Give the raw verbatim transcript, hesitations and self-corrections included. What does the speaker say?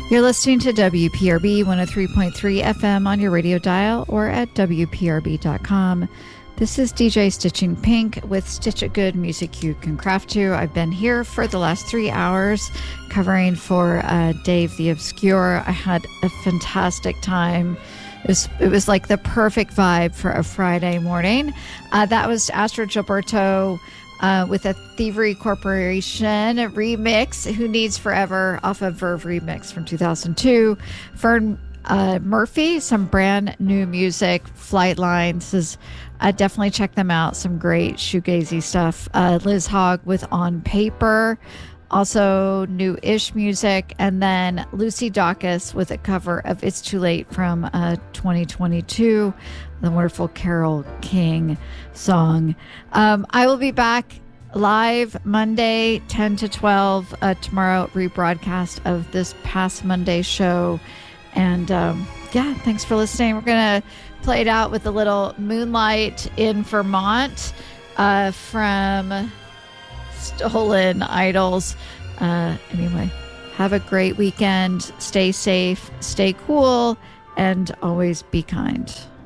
You're listening to W P R B one oh three point three F M on your radio dial or at W P R B dot com. This is D J Stitching Pink with Stitch It Good music you can craft to. I've been here for the last three hours covering for uh, Dave the Obscure. I had a fantastic time. It was, it was like the perfect vibe for a Friday morning. Uh, that was Astro Gilberto uh, with a Thievery Corporation remix, Who Needs Forever, off of Verve Remix from two thousand two. Fern uh, Murphy, some brand new music, Flight Lines is uh, definitely check them out. Some great shoegazy stuff. Uh, Liz Hogg with On Paper. Also new-ish music, and then Lucy Dacus with a cover of It's Too Late from uh, twenty twenty-two, the wonderful Carole King song. Um, I will be back live Monday, ten to twelve, uh, tomorrow, rebroadcast of this past Monday show. And um, yeah, thanks for listening. We're going to play it out with a little Moonlight in Vermont uh, from Stolen Idols. Uh, anyway, have a great weekend. Stay safe, stay cool, and always be kind.